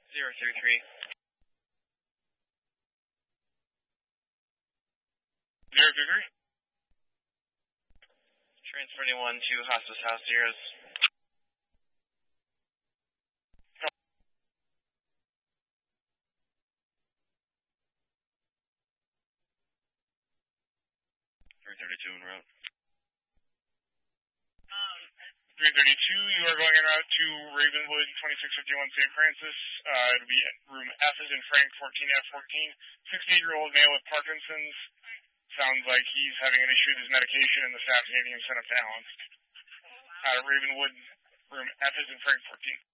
033. 033. Transfer anyone to Hospice House Zeros. 332 en route. 332, you are going en route to Ravenwood, 2651 St. Francis. It'll be room F as in Frank, 14F14. 68-year-old male with Parkinson's. Sounds like he's having an issue with his medication, and the staff needing him sent up to Allen. Ravenwood, room F as in Frank, 14.